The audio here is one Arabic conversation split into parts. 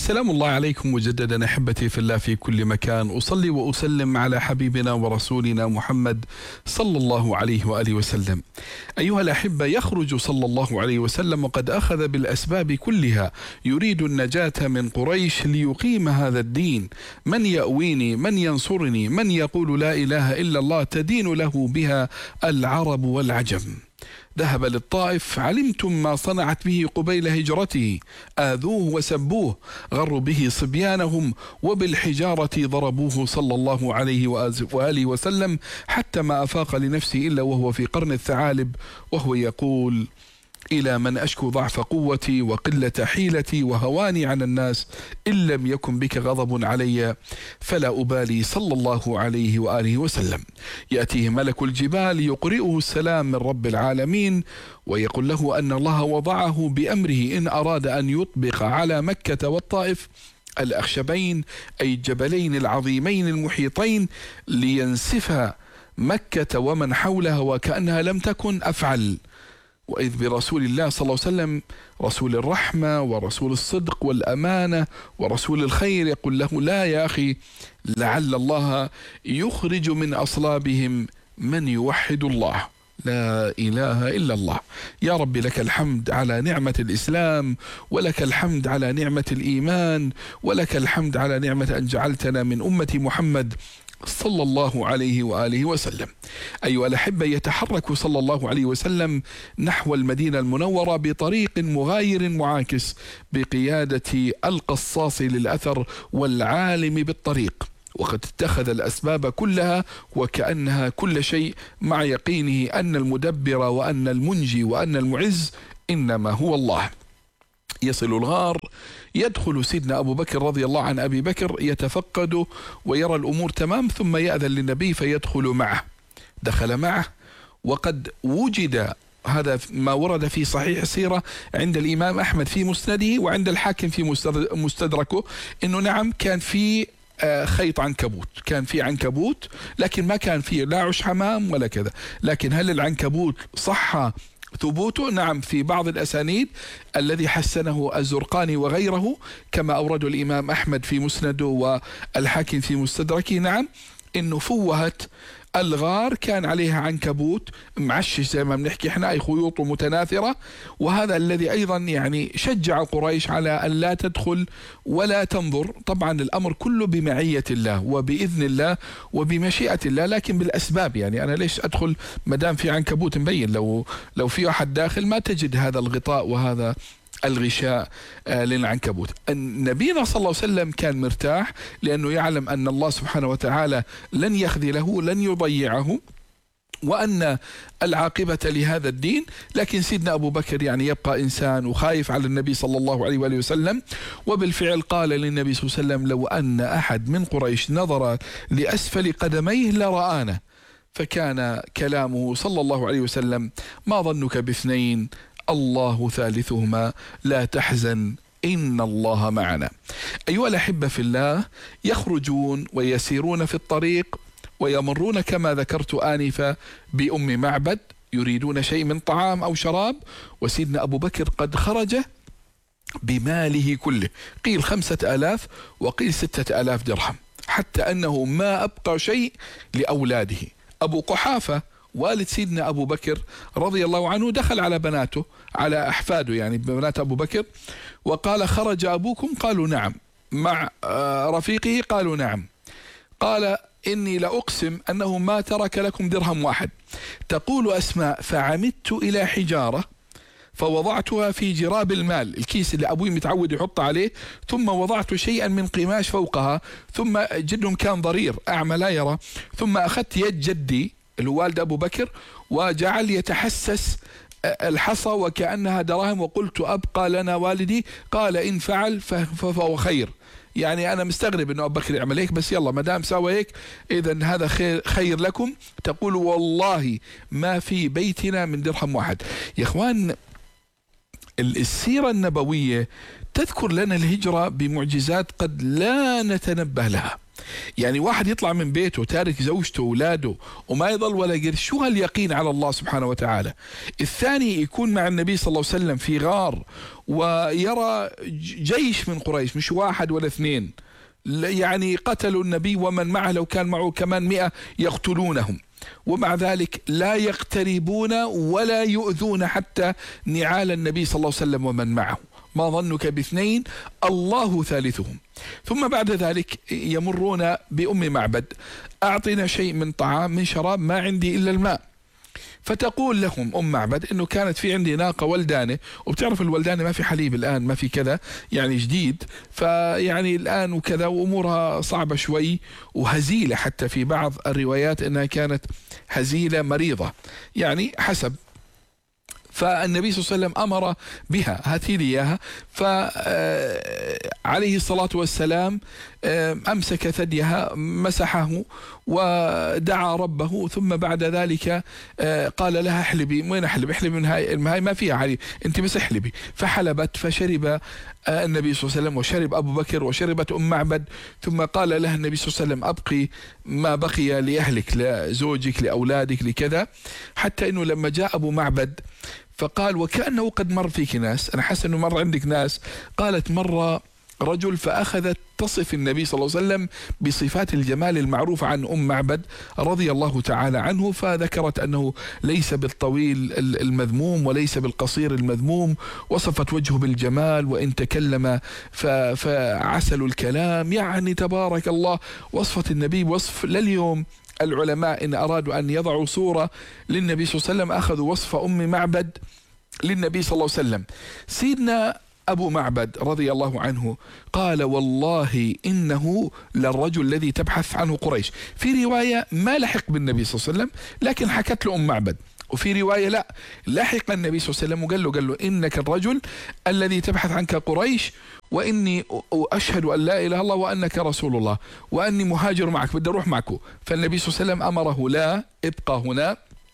سلام الله عليكم مجددا أحبتي في الله في كل مكان. أصلي وأسلم على حبيبنا ورسولنا محمد صلى الله عليه وآله وسلم. أيها الأحبة، يخرج صلى الله عليه وسلم وقد أخذ بالأسباب كلها يريد النجاة من قريش ليقيم هذا الدين. من يأويني؟ من ينصرني؟ من يقول لا إله إلا الله تدين له بها العرب والعجم. ذهب للطائف، علمتم ما صنعت به قبيل هجرته، آذوه وسبوه، غروا به صبيانهم وبالحجارة ضربوه صلى الله عليه وآله وسلم حتى ما أفاق لنفسه إلا وهو في قرن الثعالب وهو يقول: إلى من أشكو ضعف قوتي وقلة حيلتي وهواني على الناس، إن لم يكن بك غضب علي فلا أبالي صلى الله عليه وآله وسلم. يأتيه ملك الجبال يقرئه السلام من رب العالمين ويقول له أن الله وضعه بأمره إن أراد أن يطبق على مكة والطائف الأخشبين، أي الجبلين العظيمين المحيطين، لينسفها مكة ومن حولها وكأنها لم تكن أفعل. وإذ برسول الله صلى الله عليه وسلم رسول الرحمة ورسول الصدق والأمانة ورسول الخير يقول له: لا يا أخي، لعل الله يخرج من أصلابهم من يوحد الله، لا إله إلا الله. يا رب لك الحمد على نعمة الإسلام، ولك الحمد على نعمة الإيمان، ولك الحمد على نعمة أن جعلتنا من أمة محمد صلى الله عليه وآله وسلم. أيها الأحبة، يتحرك صلى الله عليه وسلم نحو المدينة المنورة بطريق مغاير معاكس بقيادة القصاص للأثر والعالم بالطريق، وقد اتخذ الأسباب كلها وكأنها كل شيء، مع يقينه أن المدبر وأن المنجي وأن المعز إنما هو الله. يصل الغار، يدخل سيدنا أبو بكر رضي الله عن أبي بكر يتفقد ويرى الأمور تمام، ثم يأذن للنبي فيدخل معه. دخل معه، وقد وجد هذا ما ورد في صحيح السيرة عند الإمام أحمد في مسنده وعند الحاكم في مستدركه، إنه نعم كان في خيط عنكبوت، كان في عنكبوت، لكن ما كان فيه لا عش حمام ولا كذا. لكن هل العنكبوت صح ثبوته؟ نعم، في بعض الأسانيد الذي حسنه الزرقاني وغيره كما أورده الإمام أحمد في مسنده والحاكم في مستدركه، نعم إنه فوهت الغار كان عليها عنكبوت معشش زي ما بنحكي احنا، أي خيوط متناثرة. وهذا الذي أيضا يعني شجع قريش على أن لا تدخل ولا تنظر. طبعا الأمر كله بمعية الله وبإذن الله وبمشيئة الله، لكن بالأسباب. يعني أنا ليش أدخل مدام في عنكبوت مبين؟ لو في أحد داخل ما تجد هذا الغطاء وهذا الغشاء للعنكبوت. نبينا صلى الله عليه وسلم كان مرتاح لأنه يعلم أن الله سبحانه وتعالى لن يخذله، لن يضيعه، وأن العاقبة لهذا الدين. لكن سيدنا أبو بكر يعني يبقى إنسان وخايف على النبي صلى الله عليه وآله وسلم، وبالفعل قال للنبي صلى الله عليه وسلم: لو أن أحد من قريش نظر لأسفل قدميه لرآنا. فكان كلامه صلى الله عليه وسلم: ما ظنك باثنين الله ثالثهما لا تحزن إن الله معنا. أيها الأحبة في الله، يخرجون ويسيرون في الطريق ويمرون كما ذكرت آنفا بأم معبد يريدون شيء من طعام أو شراب، وسيدنا أبو بكر قد خرج بماله كله، قيل 5000 وقيل 6000 درهم، حتى أنه ما أبقى شيء لأولاده. أبو قحافة والد سيدنا أبو بكر رضي الله عنه دخل على بناته، على أحفاده يعني بنات أبو بكر، وقال: خرج أبوكم؟ قالوا نعم. مع رفيقه؟ قالوا نعم. قال: إني لأقسم أنه ما ترك لكم درهم واحد. تقول أسماء: فعمدت إلى حجارة فوضعتها في جراب المال، الكيس اللي أبوي متعود يحط عليه، ثم وضعت شيئا من قماش فوقها، ثم جدهم كان ضرير أعمى لا يرى، ثم أخذت يد جدي اللي هو والد أبو بكر وجعل يتحسس الحصى وكأنها دراهم، وقلت: أبقى لنا والدي؟ قال: إن فعل فهو خير. يعني أنا مستغرب أنه أبو بكر يعمل هيك، بس يلا ما دام سوى هيك إذن هذا خير لكم. تقول: والله ما في بيتنا من درهم واحد. يا إخوان، السيرة النبوية تذكر لنا الهجرة بمعجزات قد لا نتنبه لها. يعني واحد يطلع من بيته تارك زوجته وأولاده وما يظل ولا قرش، شو هاليقين على الله سبحانه وتعالى؟ الثاني يكون مع النبي صلى الله عليه وسلم في غار ويرى جيش من قريش، مش واحد ولا اثنين، يعني قتلوا النبي ومن معه، لو كان معه كمان 100 يقتلونهم، ومع ذلك لا يقتربون ولا يؤذون حتى نعال النبي صلى الله عليه وسلم ومن معه. ما ظنك باثنين الله ثالثهم. ثم بعد ذلك يمرون بأم معبد، أعطنا شيء من طعام من شراب، ما عندي إلا الماء. فتقول لهم أم معبد إنه كانت في عندي ناقة ولدانة، وبتعرف الولدانة ما في حليب الآن، ما في كذا، يعني جديد، فيعني الآن وكذا، وأمورها صعبة شوي وهزيلة، حتى في بعض الروايات إنها كانت هزيلة مريضة، يعني حسب. فالنبي صلى الله عليه وسلم أمر بها، هاتي لي إياها. فعليه الصلاة والسلام أمسك ثديها، مسحه ودعا ربه، ثم بعد ذلك قال لها احلبي. وين احلب؟ احلبي من هاي ما فيها حليب، انت بس احلبي. فحلبت، فشرب النبي صلى الله عليه وسلم، وشرب أبو بكر، وشربت أم معبد. ثم قال لها النبي صلى الله عليه وسلم أبقي ما بقي لأهلك، لزوجك، لأولادك، لكذا. حتى أنه لما جاء أبو معبد فقال وكأنه قد مر فيك ناس، أنا حاسس أنه مر عندك ناس. قالت مر رجل، فأخذت تصف النبي صلى الله عليه وسلم بصفات الجمال المعروفة عن أم معبد رضي الله تعالى عنه، فذكرت أنه ليس بالطويل المذموم وليس بالقصير المذموم، وصفت وجهه بالجمال، وإن تكلم فعسل الكلام، يعني تبارك الله. وصفت النبي وصف لليوم العلماء إن أرادوا أن يضعوا صورة للنبي صلى الله عليه وسلم أخذوا وصف أم معبد للنبي صلى الله عليه وسلم. سيدنا أبو معبد رضي الله عنه قال والله إنه للرجل الذي تبحث عنه قريش. في رواية ما لحق بالنبي صلى الله عليه وسلم، لكن حكت له أم معبد. وفي رواية لا، لحق النبي صلى الله عليه وسلم وقال له إنك الرجل الذي تبحث عنك قريش، وإني أشهد أن لا إله إلا الله وأنك رسول الله، وأني مهاجر معك، بدي أروح معك. فالنبي صلى الله عليه وسلم أمره لا، ابقى هنا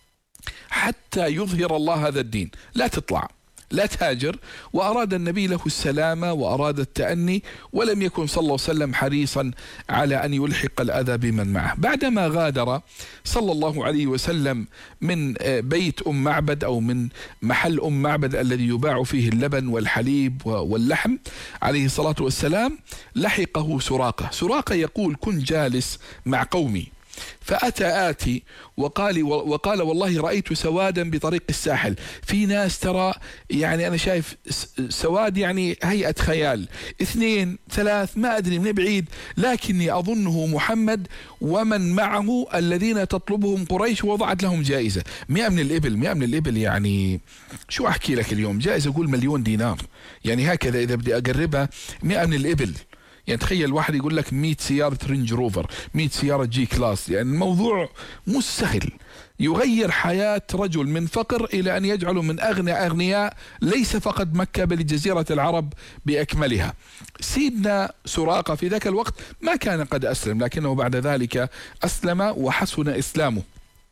حتى يظهر الله هذا الدين، لا تطلع، لا تهاجر. وأراد النبي له السلامة وأراد التأني، ولم يكن صلى الله عليه وسلم حريصا على أن يلحق الأذى بمن معه. بعدما غادر صلى الله عليه وسلم من بيت أم معبد أو من محل أم معبد الذي يباع فيه اللبن والحليب واللحم عليه الصلاة والسلام، لحقه سراقة. سراقة يقول كنت جالس مع قومي، فأتى آتي وقال والله رأيت سوادا بطريق الساحل، في ناس ترى، يعني أنا شايف سواد، يعني هيئة خيال، 2 3 ما أدري من بعيد، لكني أظنه محمد ومن معه الذين تطلبهم قريش، ووضعت لهم جائزة 100 من الإبل. 100 من الإبل يعني شو أحكي لك اليوم، جائزة أقول 1,000,000 دينار، يعني هكذا إذا بدي أقربها 100 من الإبل. يعني تخيل واحد يقول لك 100 سيارة رينج روفر، 100 سيارة جي كلاس، يعني الموضوع مش سهل، يغير حياة رجل من فقر إلى أن يجعله من أغنى أغنياء، ليس فقط مكة بل جزيرة العرب بأكملها. سيدنا سراقة في ذاك الوقت ما كان قد أسلم، لكنه بعد ذلك أسلم وحسن إسلامه.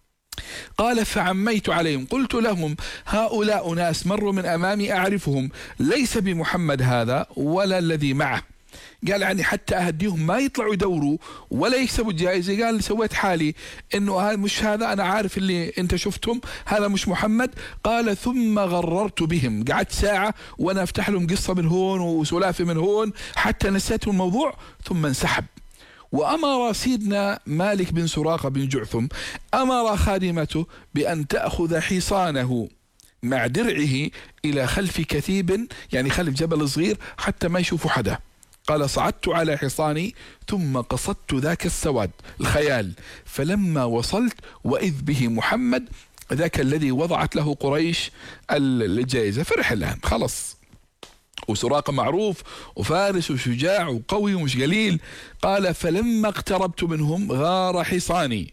قال فعميت عليهم، قلت لهم هؤلاء ناس مروا من أمامي أعرفهم، ليس بمحمد هذا ولا الذي معه. قال يعني حتى أهديهم ما يطلعوا يدوروا ولا يكسبوا الجائزة. قال سويت حالي إنه هذا مش هذا، أنا عارف اللي أنت شفتهم، هذا مش محمد. قال ثم غررت بهم، قعدت ساعة وأنا أفتح لهم قصة من هون وسلافة من هون حتى نسيتهم الموضوع، ثم انسحب. وأمر سيدنا مالك بن سراقة بن جعثم، أمر خادمته بأن تأخذ حصانه مع درعه إلى خلف كثيب، يعني خلف جبل صغير حتى ما يشوفوا حدا. قال صعدت على حصاني ثم قصدت ذاك السواد الخيال، فلما وصلت وإذ به محمد ذاك الذي وضعت له قريش الجائزة. فرح الآن خلص، وسراقة معروف وفارس وشجاع وقوي ومش قليل. قال فلما اقتربت منهم غار حصاني.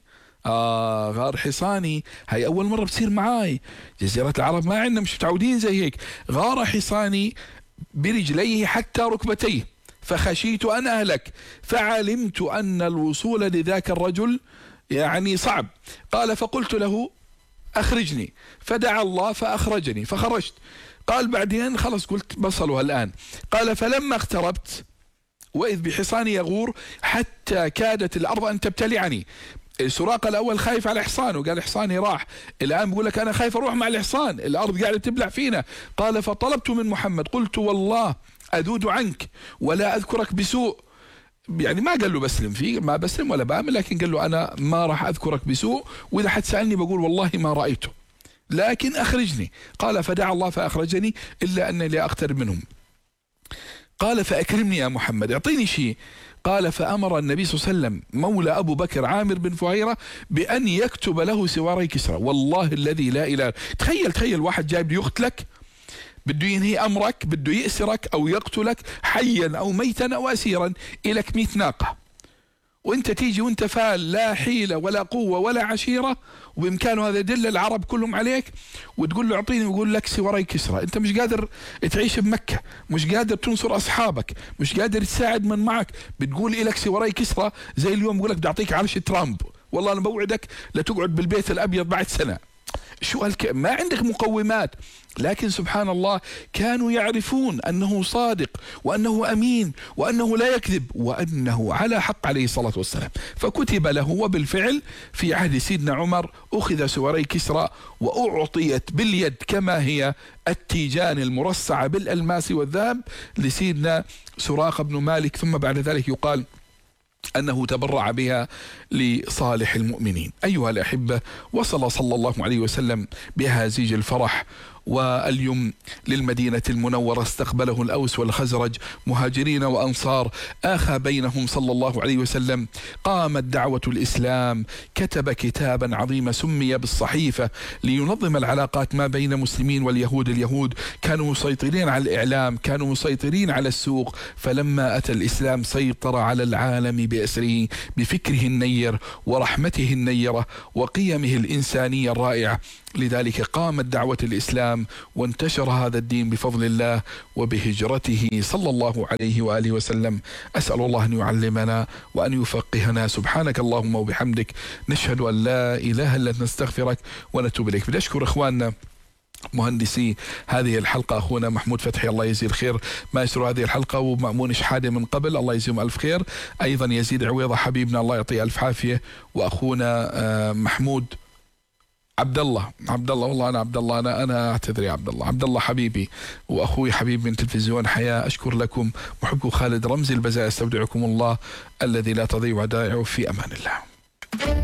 غار حصاني هاي أول مرة بتصير معاي، جزيرة العرب ما عندنا، مش متعودين زي هيك. غار حصاني برجليه حتى ركبتيه، فخشيت أن أهلك، فعلمت أن الوصول لذاك الرجل يعني صعب. قال فقلت له أخرجني، فدعا الله فأخرجني فخرجت. قال بعدين خلص قلت بصلوا الآن. قال فلما اقتربت وإذ بحصان يغور حتى كادت الأرض أن تبتلعني. سراقة الأول خايف على حصانه، قال حصاني راح، الآن بيقول لك أنا خايف أروح مع الحصان، الأرض قاعدة تبلع فينا. قال فطلبت من محمد قلت والله أذود عنك ولا أذكرك بسوء. يعني ما قال له بسلم فيه، ما بسلم ولا بآمن، لكن قال له أنا ما راح أذكرك بسوء، وإذا حد سألني بقول والله ما رأيته، لكن أخرجني. قال فدعا الله فأخرجني إلا أني لا أقترب منهم. قال فأكرمني يا محمد، اعطيني شيء. قال فأمر النبي صلى الله عليه وسلم مولى أبو بكر عامر بن فهيرة بأن يكتب له سواري كسرى. والله الذي لا إله، تخيل واحد جاي بده يقتلك، بده ينهي أمرك، بده يأسرك أو يقتلك حيا أو ميتا أو أسيرا، إلك 100 ناقة، وانت تيجي وانت فال لا حيلة ولا قوة ولا عشيرة، وبإمكانه هذا يدل العرب كلهم عليك، وتقول له اعطيني، ويقول لك سواري كسرى. انت مش قادر تعيش بمكة، مش قادر تنصر أصحابك، مش قادر تساعد من معك، بتقول إلك سواري كسرى. زي اليوم بقول لك بدي أعطيك عرش ترامب، والله أنا بوعدك لتقعد بالبيت الأبيض بعد سنة. شو ما عندك مقومات، لكن سبحان الله كانوا يعرفون أنه صادق وأنه أمين وأنه لا يكذب وأنه على حق عليه الصلاة والسلام. فكتب له، وبالفعل في عهد سيدنا عمر أخذ سواري كسرى وأعطيت باليد كما هي التيجان المرصعة بالألماس والذهب لسيدنا سراقة بن مالك، ثم بعد ذلك يقال أنه تبرع بها لصالح المؤمنين. أيها الأحبة، وصل صلى الله عليه وسلم بهازيج الفرح واليمن للمدينة المنورة، استقبله الأوس والخزرج مهاجرين وأنصار، آخى بينهم صلى الله عليه وسلم، قامت دعوة الإسلام، كتب كتابا عظيما سمي بالصحيفة لينظم العلاقات ما بين مسلمين واليهود. اليهود كانوا مسيطرين على الإعلام، كانوا مسيطرين على السوق، فلما أتى الإسلام سيطر على العالم بأسره، بفكره النير ورحمته النيرة وقيمه الإنسانية الرائعة. لذلك قامت دعوة الإسلام وانتشر هذا الدين بفضل الله وبهجرته صلى الله عليه وآله وسلم. أسأل الله أن يعلمنا وأن يفقهنا. سبحانك اللهم وبحمدك، نشهد أن لا إله إلا أنت، نستغفرك ونتوب إليك. بدي أشكر إخواننا مهندسي هذه الحلقة، أخونا محمود فتحي الله يجزيه الخير ما يسر هذه الحلقة، ومأمون شحادة من قبل الله يجزيهم ألف خير، أيضا يزيد عويضة حبيبنا الله يعطيه ألف عافية، وأخونا محمود عبد الله والله أنا عبد الله، أنا أعتذر يا عبد الله حبيبي وأخوي حبيب من تلفزيون حياة. أشكر لكم، محبكم خالد رمزي البزاء، استودعكم الله الذي لا تضيع ودائعه، في أمان الله.